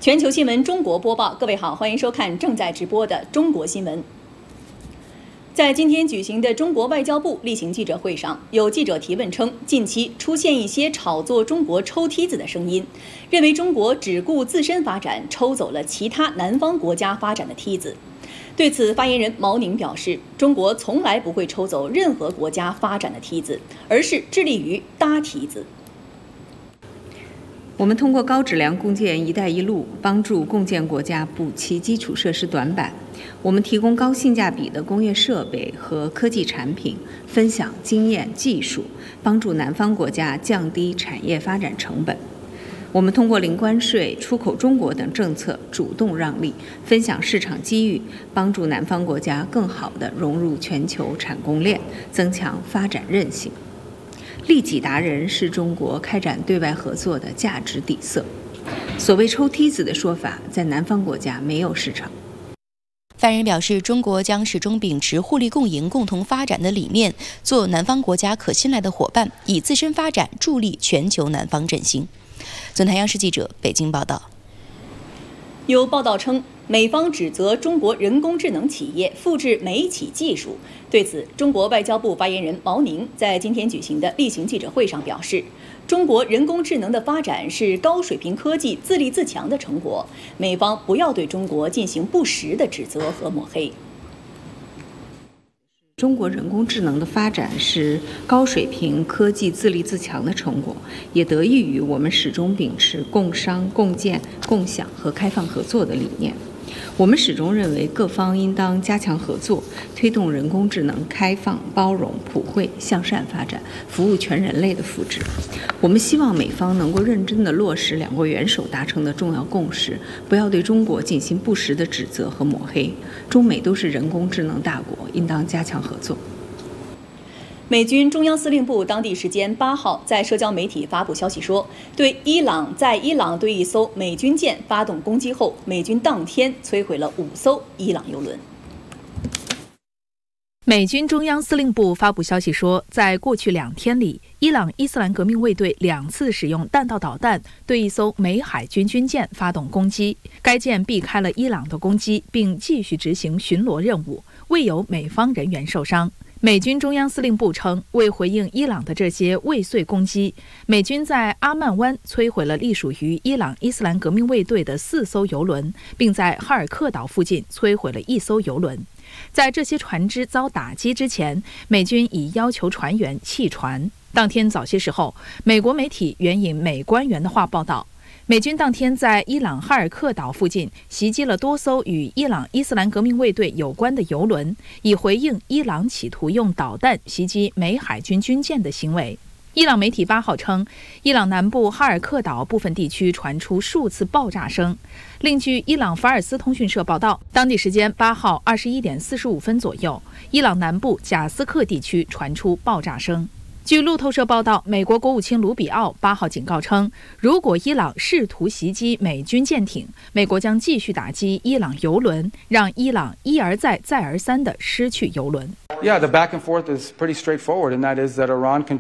全球新闻中国播报，各位好，欢迎收看正在直播的中国新闻。在今天举行的中国外交部例行记者会上，有记者提问称，近期出现一些炒作中国抽梯子的声音，认为中国只顾自身发展，抽走了其他南方国家发展的梯子。对此，发言人毛宁表示，中国从来不会抽走任何国家发展的梯子，而是致力于搭梯子。 我们通过高质量共建“一带一路”，帮助共建国家补齐基础设施短板。我们提供高性价比的工业设备和科技产品，分享经验技术，帮助南方国家降低产业发展成本。我们通过零关税、出口中国等政策主动让利，分享市场机遇，帮助南方国家更好地融入全球产供链，增强发展韧性。利己达人是中国开展对外合作的价值底色。所谓抽梯子的说法，在南方国家没有市场。 发言人表示，中国将始终秉持互利共赢、共同发展的理念，做南方国家可信赖的伙伴，以自身发展助力全球南方振兴。总台央视记者北京报道。 有报道称，美方指责中国人工智能企业复制美企技术。对此，中国外交部发言人毛宁在今天举行的例行记者会上表示，中国人工智能的发展是高水平科技自立自强的成果，美方不要对中国进行不实的指责和抹黑。 中国人工智能的发展是高水平科技自立自强的成果，也得益于我们始终秉持共商、共建、共享和开放合作的理念。我们始终认为各方应当加强合作，推动人工智能开放、包容、普惠、向善发展，服务全人类的福祉。我们希望美方能够认真地落实两国元首达成的重要共识，不要对中国进行不实的指责和抹黑。中美都是人工智能大国，应当加强合作。 美军中央司令部当地时间8号在社交媒体发布消息说，对伊朗对一艘美军舰发动攻击后，美军当天摧毁了5艘伊朗油轮。 美军中央司令部发布消息说，在过去2天里，伊朗伊斯兰革命卫队2次使用弹道导弹对一艘美海军军舰发动攻击，该舰避开了伊朗的攻击，并继续执行巡逻任务，未有美方人员受伤。美军中央司令部称，为回应伊朗的这些未遂攻击，美军在阿曼湾摧毁了隶属于伊朗伊斯兰革命卫队的4艘油轮，并在哈尔克岛附近摧毁了1艘油轮。在这些船只遭打击之前，美军已要求船员弃船。当天早些时候，美国媒体援引美官员的话报道，美军当天在伊朗哈尔克岛附近袭击了多艘与伊朗伊斯兰革命卫队有关的油轮，以回应伊朗企图用导弹袭击美海军军舰的行为。伊朗媒体8号称，伊朗南部哈尔克岛部分地区传出数次爆炸声。另据伊朗法尔斯通讯社报道，当地时间8号21点45分左右，伊朗南部贾斯克地区传出爆炸声。据路透社报道，美国国务卿卢比奥8号警告称，如果伊朗试图袭击美军舰艇，美国将继续打击伊朗油轮，让伊朗一而再再而三地失去油轮。 Yeah, the back and forth is pretty straightforward, and that is that Iran